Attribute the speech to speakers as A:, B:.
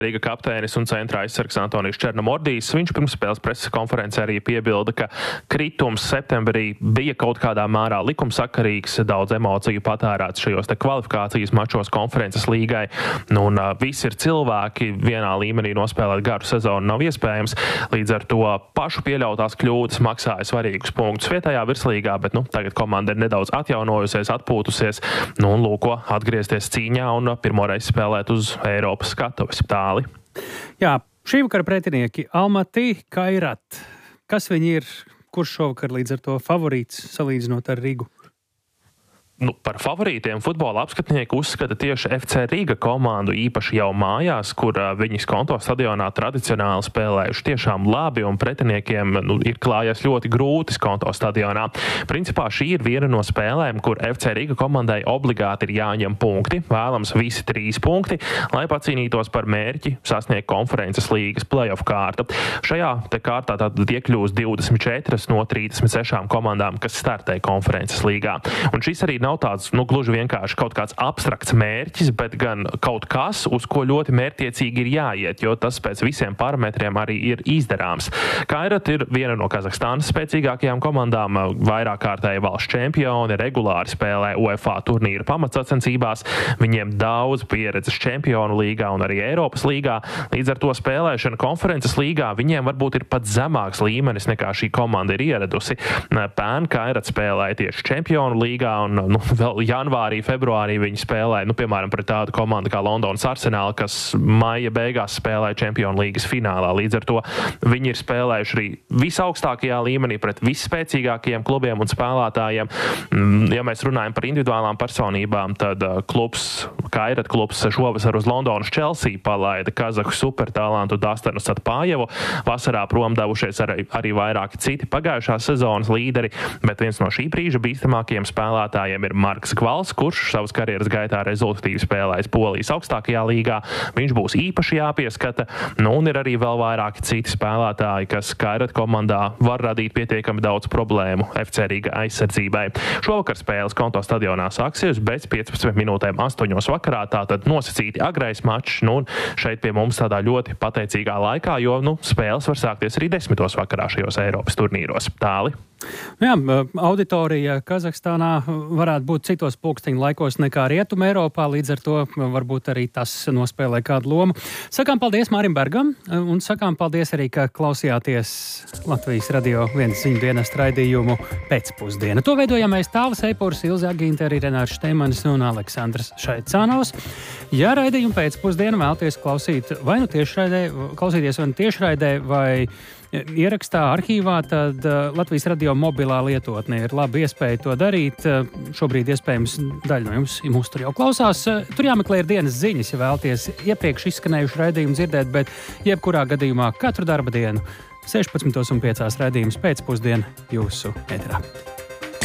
A: Rīga kapteinis un centra aizsargs Antonijs Černomordijs. Viņš pirms spēles preses konferencē arī piebilda, ka kritums septembrī bija kaut kādā mērā likumsakarīgs, daudz emociju patērēts šajos te kvalifikācijas mačos konferences līgai. Un visi ir cilvēki, vienā līmenī nospēlēt garu sezonu nav iespējams. Līdz ar to pašu pieļautās kļūdas maksāja svarīgus punktus vietējā virslīgā, bet tagad komanda ir nedaudz atjaunojusies, atpūtusies, un lūko atgriezties cīņā un pirmoreiz spēlēt uz Eiropas skatuves.
B: Jā, šī vakara pretinieki Almatī, Kairat. Kas viņi ir? Kurš šovakar līdz ar to favorīts salīdzinot ar Rigu?
A: Par favorītiem futbola apskatnieki uzskata tieši FC Riga komandu, īpaši jau mājās, kur viņi Skonto stadionā tradicionāli spēlējuši tiešām labi, un pretiniekiem ir klājies ļoti grūti Skonto stadionā. Principā šī ir viena no spēlēm, kur FC Riga komandai obligāti ir jāņem punkti, vēlams visi 3 punkti, lai pacīnītos par mērķi sasniegt konferences līgas playoff kārtu. Šajā te kārtā tātad iekļūs 24 no 36 komandām, kas startē konferences līgā. Un šis arī nav tāds, gluži vienkārši kaut kāds abstrakts mērķis, bet gan kaut kas, uz ko ļoti mērķtiecīgi ir jāiet, jo tas pēc visiem parametriem arī ir izdarāms. Kairat ir viena no Kazahstānas spēcīgākajām komandām, vairākkārtēji valsts čempioni, regulāri spēlē UEFA turnīra pamatsacensībās, viņiem daudz pieredzes čempionu līgā un arī Eiropas līgā, līdz ar to spēlēšana konferences līgā viņiem varbūt ir pat zemāks līmenis nekā šī komanda ir ieradusi. Pērn Kairat spēlēja tieši čempionu līgā un vēl janvārī, februārī viņi spēlēja, piemēram, pret tādu komandu kā Londonas Arsenal, kas maija beigās spēlēja Čempionu līgas finālā. Līdz ar to viņi ir spēlējuši arī visaugstākajā līmenī pret visspēcīgākajiem klubiem un spēlētājiem. Ja mēs runājam par individuālām personībām, tad Kairat klubs šovasar uz Londonas Chelsea palaida kazahu supertalantu Dastanu Satpājevu. Vasarā prom devušies arī vairāki citi pagājušās sezonas līderi, bet viens no šī brīža bīstamākajiem spēlētājiem ir Marks Gvals, kurš savas karjeras gaitā rezultatīvi spēlējis Polijas augstākajā līgā. Viņš būs īpaši jāpieskata, un ir arī vēl vairāki citi spēlētāji, kas Kairat komandā var radīt pietiekami daudz problēmu FC Riga aizsardzībai. Šovakar spēles Skonto stadionā sāksies bez 15 minūtēm 8 vakarā, tātad nosacīti agrais mačs, un šeit pie mums tādā ļoti pateicīgā laikā, jo spēles var sākties arī 10 vakarā šajos Eiropas turnīros. Tāli.
B: Jā, auditorija Kazahstānā varētu būt citos pulksteņu laikos nekā Rietuma Eiropā, līdz ar to varbūt arī tas nospēlē kādu lomu. Sakām paldies Mārim Bergam un sakām paldies arī, ka klausījāties Latvijas radio viens ziņu dienesta raidījumu pēcpusdiena. To veidojam mēs Tālis Eipurs, Ilze Agīnteri, Renārs Šteimanis un Aleksandrs Šaicānovs. Ja raidījumu pēcpusdienu vēlaties klausīties vai nu tiešraidē vai ierakstā arhīvā, tad Latvijas radio mobilā lietotne ir laba iespēja to darīt. Šobrīd iespējams daļa no jums mūs tur jau klausās. Tur jāmeklē ir dienas ziņas, ja vēlaties iepriekš izskanējuši raidījumu dzirdēt, bet jebkurā gadījumā katru darba dienu 16:05 raidījums pēcpusdienu jūsu ēterā.